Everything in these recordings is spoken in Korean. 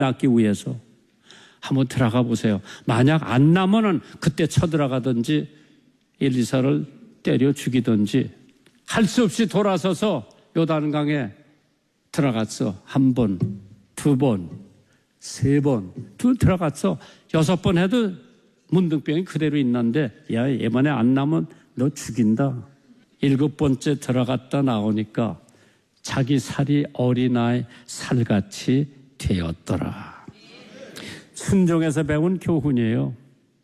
낳기 위해서. 한번 들어가 보세요. 만약 안 나면은 그때 쳐들어가든지 엘리사를 때려 죽이든지 할 수 없이 돌아서서 요단강에 들어갔어. 한 번, 두 번, 세 번, 들어갔어. 6번 해도 문둥병이 그대로 있는데 야, 이번에 안 나면 너 죽인다. 7번째 들어갔다 나오니까 자기 살이 어린아이 살같이 되었더라. 순종에서 배운 교훈이에요.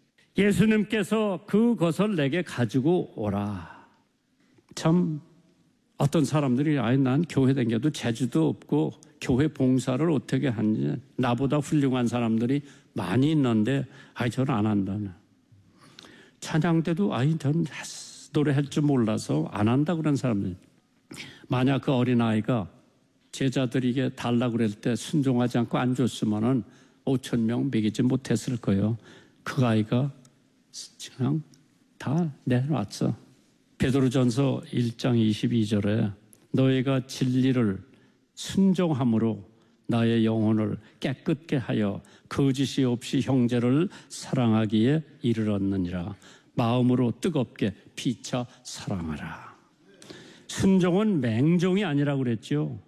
예수님께서 그것을 내게 가지고 오라. 참 어떤 사람들이 아니 난 교회 다녀도 재주도 없고 교회 봉사를 어떻게 하는지 나보다 훌륭한 사람들이 많이 있는데 아니 저는 안 한다. 찬양 때도 아니 저는 노래할 줄 몰라서 안 한다 그런 사람들. 만약 그 어린아이가 제자들에게 달라고 그럴 때 순종하지 않고 안 줬으면은 5,000명 먹이지 못했을 거예요. 그 아이가 그냥 다 내놨어. 베드로전서 1장 22절에 너희가 진리를 순종함으로 나의 영혼을 깨끗게 하여 거짓이 없이 형제를 사랑하기에 이르렀느니라. 마음으로 뜨겁게 피차 사랑하라. 순종은 맹종이 아니라고 그랬죠.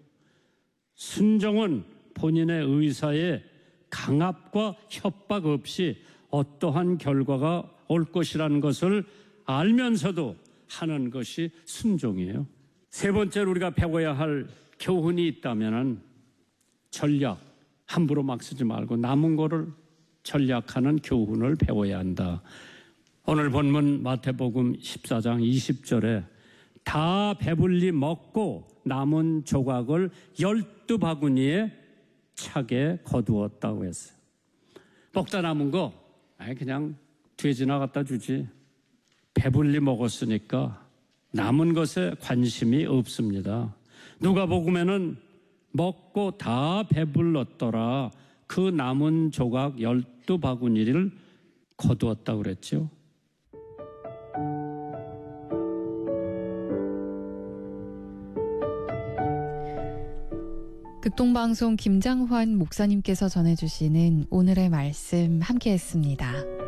순종은 본인의 의사에 강압과 협박 없이 어떠한 결과가 올 것이라는 것을 알면서도 하는 것이 순종이에요. 세 번째로 우리가 배워야 할 교훈이 있다면 전략, 함부로 막 쓰지 말고 남은 거를 전략하는 교훈을 배워야 한다. 오늘 본문 마태복음 14장 20절에 다 배불리 먹고 남은 조각을 12바구니에 차게 거두었다고 했어요. 먹다 남은 거 그냥 뒤에 지나갔다 주지. 배불리 먹었으니까 남은 것에 관심이 없습니다. 누가복음에는 먹고 다 배불렀더라. 그 남은 조각 12바구니를 거두었다고 그랬죠. 극동방송 김장환 목사님께서 전해주시는 오늘의 말씀 함께했습니다.